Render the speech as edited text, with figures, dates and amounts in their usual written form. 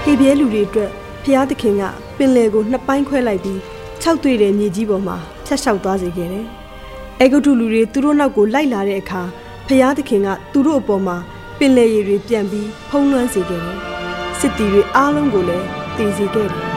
ပြဲလူတွေအတွက်ဖျားသခင်ကပင်လယ်ကိုနှစ်ပိုင်းခွဲလိုက်ပြီး၆တွေ့တဲ့မြေကြီးပေါ်မှာဖြတ်လျှောက်သွားစေခဲ့တယ်။အေဂုတ္တုလူတွေသူတို့နောက်ကိုလိုက်လာတဲ့အခါဖျားသခင်ကသူတို့အပေါ်မှာပင်လယ်ရေတွေပြန်ပြီးဖုံးလွှမ်းစေခဲ့တယ်။စစ်တီတွေအားလုံးကိုလည်းတည်စေခဲ့တယ်